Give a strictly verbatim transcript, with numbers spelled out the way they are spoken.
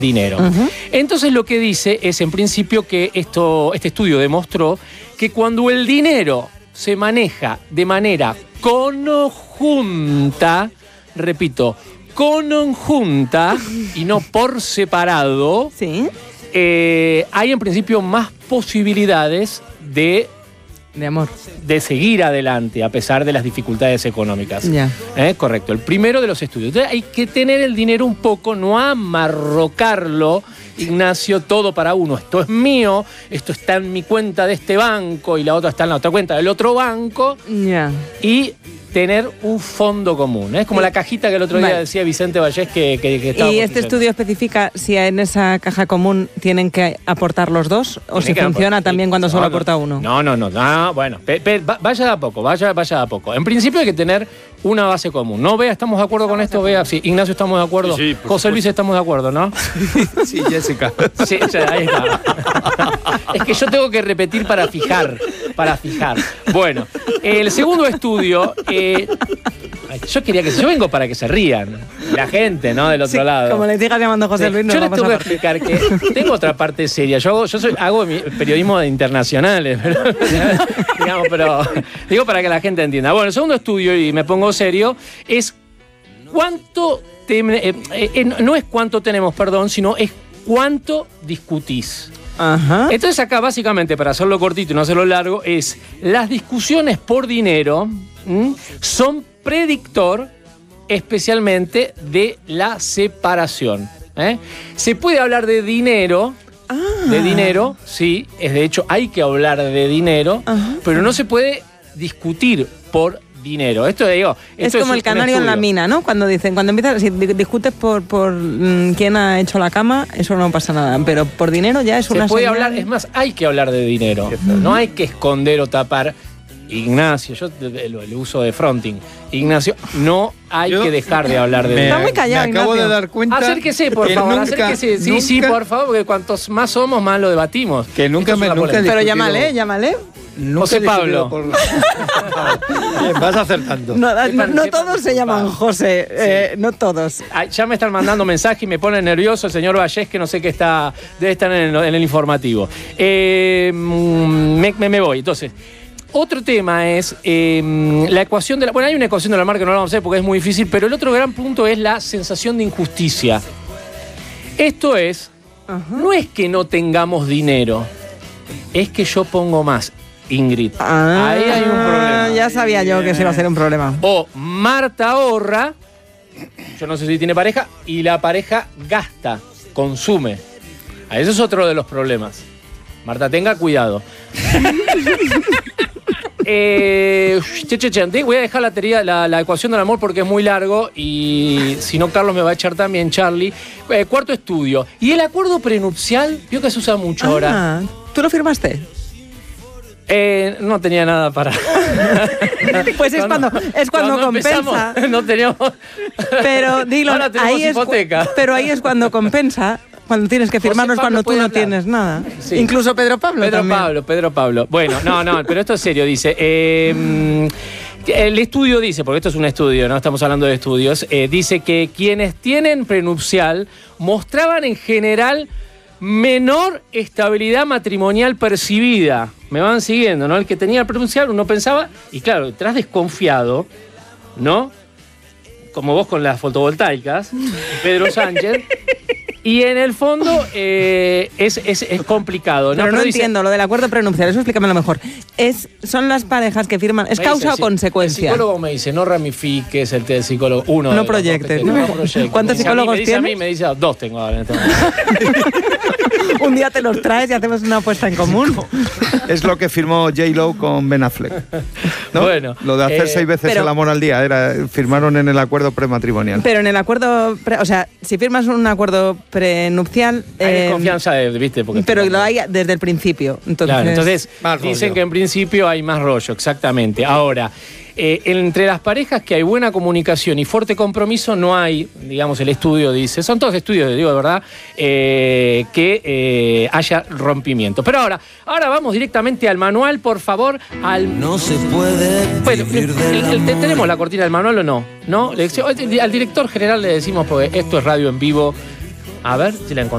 dinero. Uh-huh. Entonces lo que dice es en principio que esto, este estudio demostró que cuando el dinero se maneja de manera conjunta, repito, conjunta y no por separado, ¿sí? eh, hay en principio más posibilidades de De amor. de seguir adelante a pesar de las dificultades económicas. Ya. ¿Eh? Correcto. El primero de los estudios. Entonces hay que tener el dinero un poco, no amarrocarlo, Ignacio, todo para uno. Esto es mío, esto está en mi cuenta de este banco y la otra está en la otra cuenta del otro banco. Ya. Y tener un fondo común. Es como sí. La cajita que el otro día vale. decía Vicente Vallés que, que, que estaba. ¿Y este estudio especifica si en esa caja común tienen que aportar los dos o si funciona aportar, también sí. cuando solo no, aporta uno? No, no, no. no bueno, pe, pe, vaya de a poco, vaya, vaya de a poco. En principio hay que tener una base común. ¿No, Bea? ¿Estamos de acuerdo con esto, Bea? Sí, Ignacio, ¿estamos de acuerdo? Sí, José Luis, ¿estamos de acuerdo, no? Sí, Jessica. Sí, ahí está. Es que yo tengo que repetir para fijar, para fijar. Bueno, el segundo estudio... Eh, yo quería que... Yo vengo para que se rían. La gente, ¿no? Del otro sí, lado. Como le digas llamando José Luis, no yo les vamos tengo a que explicar que tengo otra parte seria. Yo hago, yo soy, hago periodismo de internacionales, pero, digamos, pero digo para que la gente entienda. Bueno, el segundo estudio, y me pongo serio, es cuánto... Te, eh, eh, no es cuánto tenemos, perdón, sino es cuánto discutís. Ajá. Entonces acá básicamente, para hacerlo cortito y no hacerlo largo, es las discusiones por dinero ¿m? son predictor especialmente de la separación. ¿eh? Se puede hablar de dinero, ah. de dinero, sí, es de hecho hay que hablar de dinero, Ajá. pero no se puede discutir por dinero. Esto digo, esto es como es el canario en la mina, ¿no? Cuando dicen, cuando empiezas, si discutes por, por mmm, quién ha hecho la cama, eso no pasa nada. Pero por dinero ya es se una. Se puede señal... hablar, es más, hay que hablar de dinero. Uh-huh. No hay que esconder o tapar. Ignacio, yo el, el uso de fronting. Ignacio, no hay yo, que dejar de hablar de dinero. Está muy callado, me acabo Ignacio. de dar cuenta. Acérquese, por favor, nunca, acérquese. Sí, nunca, sí, por favor, porque cuantos más somos, más lo debatimos. Que nunca me nunca he Pero llámale, llámale. Nunca José Pablo. Por... Bien, vas acertando. No, no, no todos se llaman José, sí. eh, no todos. Ay, ya me están mandando mensajes y me pone nervioso el señor Vallés, que no sé qué está, debe estar en el, en el informativo. Eh, me, me, me voy, entonces... Otro tema es eh, la ecuación de la... Bueno, hay una ecuación de la mar que no la vamos a hacer porque es muy difícil, pero el otro gran punto es la sensación de injusticia. Esto es, uh-huh. no es que no tengamos dinero, es que yo pongo más, Ingrid. Ah, ahí hay un problema. Ya sabía yo que se iba a ser un problema. O Marta ahorra, yo no sé si tiene pareja, y la pareja gasta, consume. Ese es otro de los problemas. Marta, tenga cuidado. Eh, che, che, che, voy a dejar la, teoría, la, la ecuación del amor porque es muy largo y si no Carlos me va a echar también, Charlie. Eh, cuarto estudio. Y el acuerdo prenupcial, vio que se usa mucho ah, ahora. ¿Tú lo firmaste? Eh, no tenía nada para... Pues es cuando, es cuando, cuando compensa. No teníamos... Pero dilo, ahora tenemos ahí hipoteca. Es, pero ahí es cuando compensa. Cuando tienes que firmarnos cuando tú no hablar. tienes nada. Sí. Incluso Pedro Pablo Pedro también. Pablo, Pedro Pablo. Bueno, no, no, pero esto es serio, dice. Eh, el estudio dice, porque esto es un estudio, no estamos hablando de estudios, eh, dice que quienes tienen prenupcial mostraban en general menor estabilidad matrimonial percibida. Me van siguiendo, ¿no? El que tenía el prenupcial uno pensaba, y claro, detrás desconfiado, ¿no? Como vos con las fotovoltaicas, Pedro Sánchez. Y en el fondo eh, es, es, es complicado, ¿no? Pero no Pero dice, entiendo lo del acuerdo prenupcial, eso explícamelo mejor. Es, son las parejas que firman, ¿es causa dice, o consecuencia? El psicólogo me dice, no ramifiques el, el psicólogo. Uno. No proyectes. No, no proyectes. ¿Cuántos psicólogos tienes? tienes? A mí me dice, dos tengo ahora en este momento. Un día te los traes y hacemos una apuesta en común. Es lo que firmó J-Lo con Ben Affleck, ¿no? Bueno, lo de hacer eh, seis veces pero, el amor al día, era, firmaron en el acuerdo prematrimonial. Pero en el acuerdo, pre, o sea, si firmas un acuerdo prenupcial... Hay eh, desconfianza, ¿viste? Porque pero lo hay desde el principio. Entonces, claro, entonces dicen que en principio hay más rollo, exactamente. Ahora... Eh, entre las parejas que hay buena comunicación y fuerte compromiso no hay, digamos, el estudio dice, son todos estudios, digo de verdad, eh, que eh, haya rompimiento. Pero ahora, ahora vamos directamente al manual, por favor, al... No se puede bueno, el, el, el, ¿tenemos la cortina del manual o no? ¿No? Al director general le decimos, porque esto es radio en vivo. A ver si la encontramos.